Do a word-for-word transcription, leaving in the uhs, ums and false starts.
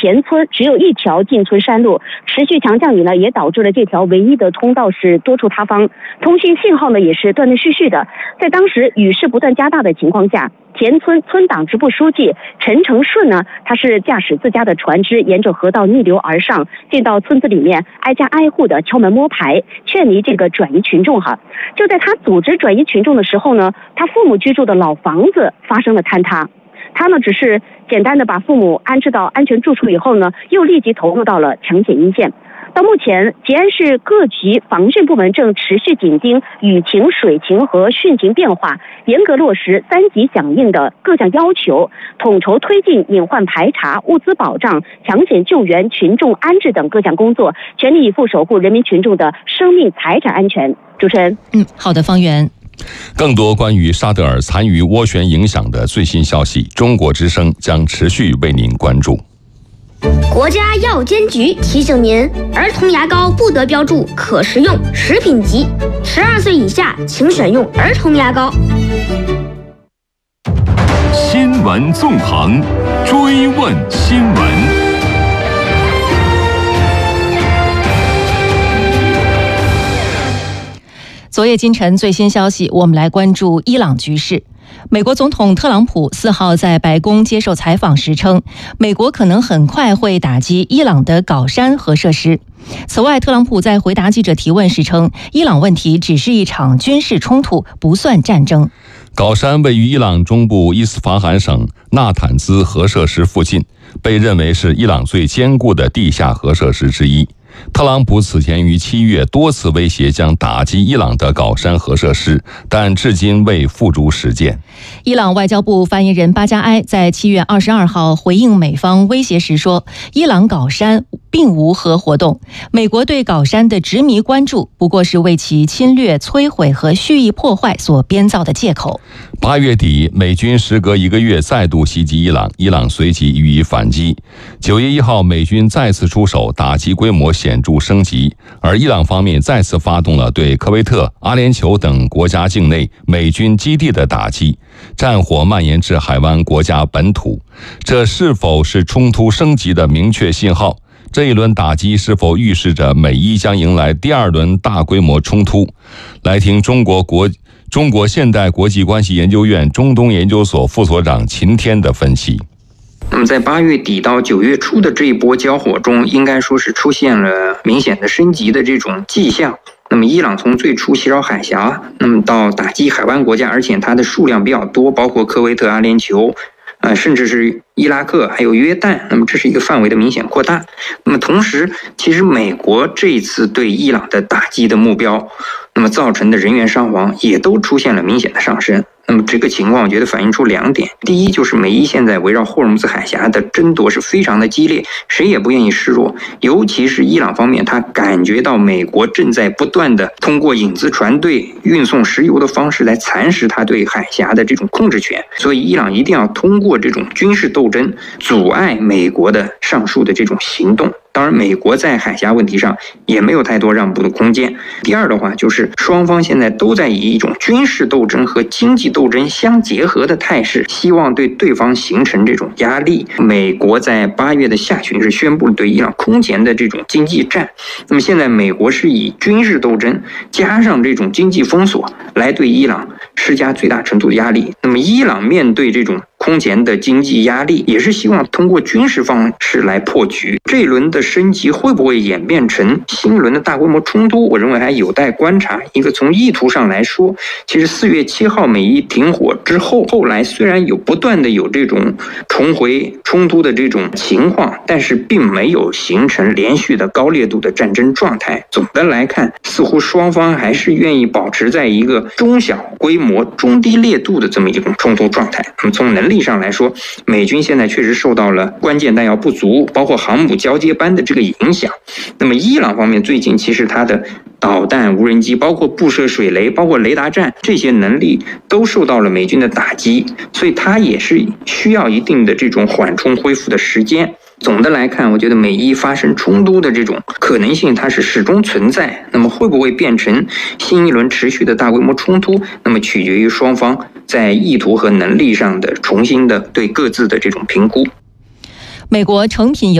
前村只有一条进村山路，持续强降雨呢，也导致了这条唯一的通道是多处塌方，通信信号呢也是断断续续的。在当时雨势不断加大的情况下，田村村党支部书记陈成顺呢，他是驾驶自家的船只沿着河道逆流而上，进到村子里面，挨家挨户的敲门摸牌，劝离这个转移群众哈。就在他组织转移群众的时候呢，他父母居住的老房子发生了坍塌。他呢只是简单的把父母安置到安全住处以后呢，又立即投入到了抢险一线。到目前，吉安市各级防汛部门正持续紧盯雨情、水情和汛情变化，严格落实三级响应的各项要求，统筹推进隐患排查、物资保障、抢险救援、群众安置等各项工作，全力以赴守护人民群众的生命财产安全。主持人， 嗯，好的，方圆。 更多关于沙德尔残余涡旋影响的最新消息，中国之声将持续为您关注。 国家药监局提醒您，儿童牙膏不得标注可食用、食品级，十二岁以下请选用儿童牙膏。 新闻纵横，追问新闻。 昨夜今晨最新消息，我们来关注伊朗局势。美国总统特朗普四号在白宫接受采访时称，美国可能很快会打击伊朗的镐山核设施。此外，特朗普在回答记者提问时称，伊朗问题只是一场军事冲突，不算战争。 镐山位于伊朗中部伊斯法罕省纳坦兹核设施附近，被认为是伊朗最坚固的地下核设施之一。特朗普此前于七月多次威胁将打击伊朗的镐山核设施，但至今未付诸实践。 伊朗外交部发言人巴加埃在七月二十二号回应美方威胁时说，伊朗镐山并无核活动，美国对镐山的执迷关注不过是为其侵略、摧毁和蓄意破坏所编造的借口。 八月底，美军时隔一个月再度袭击伊朗，伊朗随即予以反击。九月一号，美军再次出手，打击规模显著升级，而伊朗方面再次发动了对科威特、阿联酋等国家境内美军基地的打击，战火蔓延至海湾国家本土。这是否是冲突升级的明确信号？这一轮打击是否预示着美伊将迎来第二轮大规模冲突？来听中国国中国现代国际关系研究院中东研究所副所长秦天的分析。 那么在八月底到九月初的这一波交火中，应该说是出现了明显的升级的这种迹象。那么伊朗从最初袭扰海峡，那么到打击海湾国家，而且它的数量比较多，包括科威特、阿联酋，呃，甚至是伊拉克还有约旦，那么这是一个范围的明显扩大。那么同时，其实美国这一次对伊朗的打击的目标，那么造成的人员伤亡也都出现了明显的上升。那么这个情况我觉得反映出两点，第一就是美伊现在围绕霍尔木兹海峡的争夺是非常的激烈，谁也不愿意示弱，尤其是伊朗方面，他感觉到美国正在不断的通过影子船队运送石油的方式来蚕食他对海峡的这种控制权，所以伊朗一定要通过这种军事斗争阻碍美国的上述的这种行动。当然，美国在海峡问题上也没有太多让步的空间。第二的话，就是双方现在都在以一种军事斗争和经济斗争相结合的态势，希望对对方形成这种压力。美国在八月的下旬是宣布了对伊朗空前的这种经济战，那么现在美国是以军事斗争加上这种经济封锁来对伊朗施加最大程度的压力。那么伊朗面对这种空前的经济压力，也是希望通过军事方式来破局。这一轮的升级会不会演变成新一轮的大规模冲突，我认为还有待观察。一个从意图上来说，其实四月七号美伊停火之后，后来虽然有不断的有这种重回冲突的这种情况，但是并没有形成连续的高烈度的战争状态。总的来看，似乎双方还是愿意保持在一个中小规模、中低烈度的这么一种冲突状态。那么从能力上来说，美军现在确实受到了关键弹药不足，包括航母交接班的这个影响。那么伊朗方面最近其实它的导弹、无人机，包括布设水雷，包括雷达站，这些能力都受到了美军的打击，所以它也是需要一定的这种缓冲恢复的时间。总的来看，我觉得美伊发生冲突的这种可能性它是始终存在，那么会不会变成新一轮持续的大规模冲突，那么取决于双方在意图和能力上的重新的对各自的这种评估。 美国成品油